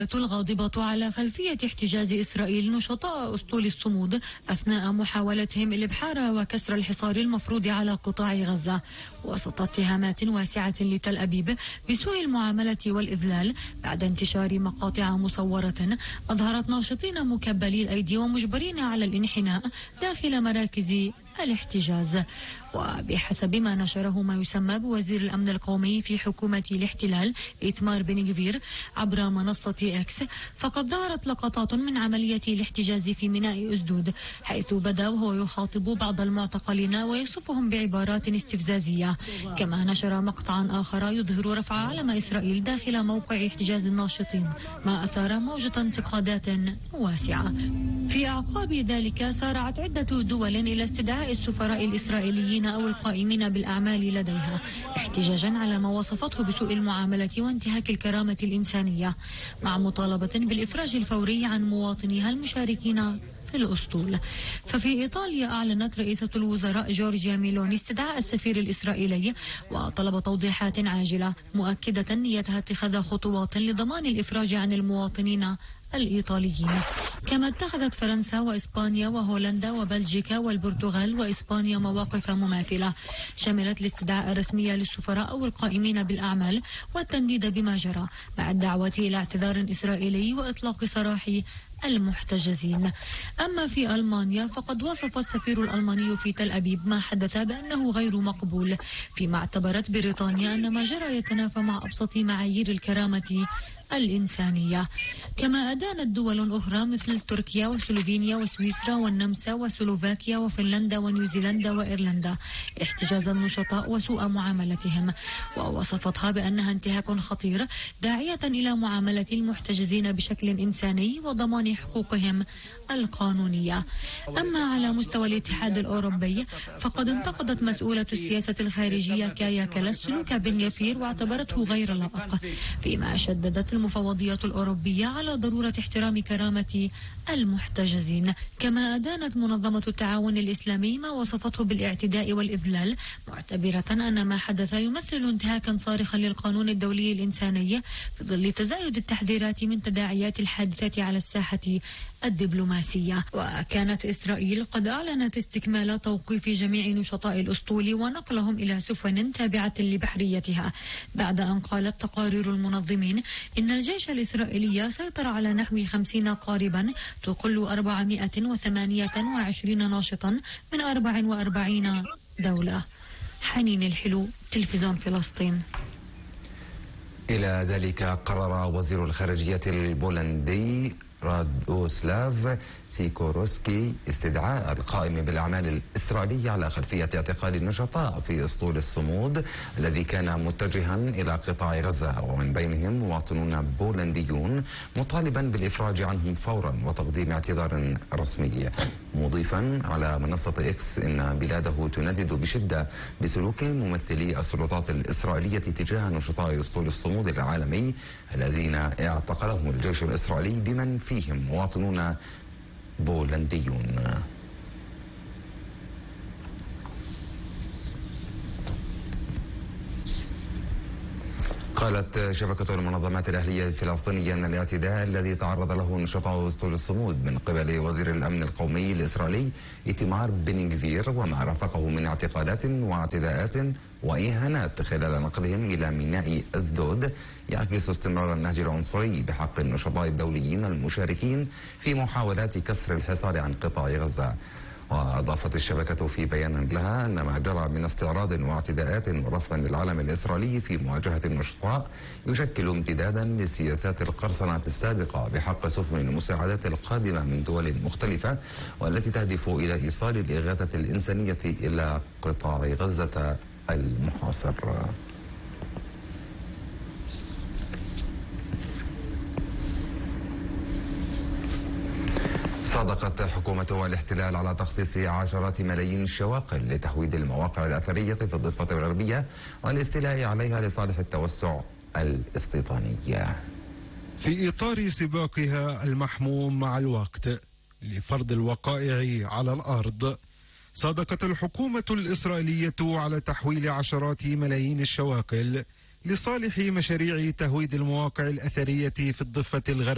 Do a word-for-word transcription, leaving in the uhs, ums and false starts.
الغاضبة على خلفية احتجاز إسرائيل نشطاء أسطول الصمود أثناء محاولتهم الإبحار وكسر الحصار المفروض على قطاع غزة، وسط اتهامات واسعة لتل أبيب بسوء المعاملة والإذلال بعد انتشار مقاطع مصورة أظهرت ناشطين مكبلي الأيدي ومجبرين على الانحناء داخل مراكز الاحتجاز. وبحسب ما نشره ما يسمى بوزير الأمن القومي في حكومة الاحتلال إيتمار بن غفير عبر منصة إكس، فقد ظهرت لقطات من عملية الاحتجاز في ميناء أسدود، حيث بدا وهو يخاطب بعض المعتقلين ويصفهم بعبارات استفزازية. كما نشر مقطعا آخر يظهر رفع علم إسرائيل داخل موقع احتجاز الناشطين، ما أثار موجة انتقادات واسعة. في أعقاب ذلك سارعت عدة دول إلى استدعاء السفراء الإسرائيليين أو القائمين بالأعمال لديها احتجاجا على ما وصفته بسوء المعاملة وانتهاك الكرامة الإنسانية، مع مطالبة بالإفراج الفوري عن مواطنيها المشاركين في الأسطول. ففي إيطاليا أعلنت رئيسة الوزراء جورجيا ميلوني استدعاء السفير الإسرائيلي وطلب توضيحات عاجلة، مؤكدة نيتها اتخاذ خطوات لضمان الإفراج عن المواطنين الإيطاليين. كما اتخذت فرنسا وإسبانيا وهولندا وبلجيكا والبرتغال وإسبانيا مواقف مماثلة شملت الاستدعاء الرسمي للسفراء أو القائمين بالأعمال والتنديد بما جرى، مع الدعوة إلى اعتذار إسرائيلي وإطلاق سراح المحتجزين. أما في ألمانيا فقد وصف السفير الألماني في تل أبيب ما حدث بأنه غير مقبول، فيما اعتبرت بريطانيا أن ما جرى يتنافى مع أبسط معايير الكرامة الإنسانية. كما أدانت دول أخرى مثل تركيا وسلوفينيا وسويسرا والنمسا وسلوفاكيا وفنلندا ونيوزيلندا وإيرلندا احتجاز النشطاء وسوء معاملتهم، ووصفتها بأنها انتهاك خطير، داعية إلى معاملة المحتجزين بشكل إنساني وضمان حقوقهم القانونية. أما على مستوى الاتحاد الأوروبي فقد انتقدت مسؤولة السياسة الخارجية كايا كالاس سلوك بن غفير واعتبرته غير لائق، فيما شددت المفوضية الأوروبية على ضرورة احترام كرامة المحتجزين. كما أدانت منظمة التعاون الإسلامي ما وصفته بالاعتداء والإذلال، معتبرة أن ما حدث يمثل انتهاكا صارخا للقانون الدولي الإنساني في ظل تزايد التحذيرات من تداعيات الحادثة على الساحة الدبلوماسية. وكانت إسرائيل قد أعلنت استكمال توقيف جميع نشطاء الأسطول ونقلهم إلى سفن تابعة لبحريتها، بعد أن قالت تقارير المنظمين إن الجيش الإسرائيلي سيطر على نحو خمسين قاربا تقل أربعمائة وثمانية وعشرين ناشطا من أربع وأربعين دولة. حنين الحلو، تلفزيون فلسطين. إلى ذلك قرر وزير الخارجية البولندي رادوسلاف سيكوروسكي استدعاء القائم بالأعمال الإسرائيلي على خلفية اعتقال النشطاء في أسطول الصمود الذي كان متجها إلى قطاع غزة، ومن بينهم مواطنون بولنديون، مطالبا بالإفراج عنهم فورا وتقديم اعتذار رسمي، مضيفا على منصة إكس إن بلاده تندد بشدة بسلوك ممثلي السلطات الإسرائيلية تجاه نشطاء أسطول الصمود العالمي الذين اعتقلهم الجيش الإسرائيلي بمن فيهم مواطنون بولنديون. قالت شبكة المنظمات الأهلية الفلسطينية أن الاعتداء الذي تعرض له نشطاء أسطول الصمود من قبل وزير الأمن القومي الإسرائيلي إيتمار بن غفير وما رافقه من اعتقالات واعتداءات وإهانات خلال نقلهم إلى ميناء أسدود يعكس استمرار النهج العنصري بحق النشطاء الدوليين المشاركين في محاولات كسر الحصار عن قطاع غزة. وأضافت الشبكة في بيان لها أن ما جرى من استعراض واعتداءات ورفض للعلم الإسرائيلي في مواجهة النشطاء يشكل امتدادا لسياسات القرصنة السابقة بحق سفن المساعدات القادمة من دول مختلفة والتي تهدف إلى إيصال الإغاثة الإنسانية إلى قطاع غزة المحاصر. صادقت حكومة الاحتلال على تخصيص عشرات ملايين الشواقل لتهويد المواقع الأثرية في الضفة الغربية والاستيلاء عليها لصالح التوسع الاستيطاني. في إطار سباقها المحموم مع الوقت لفرض الوقائع على الأرض، صادقت الحكومة الإسرائيلية على تحويل عشرات ملايين الشواقل لصالح مشاريع تهويد المواقع الأثرية في الضفة الغربية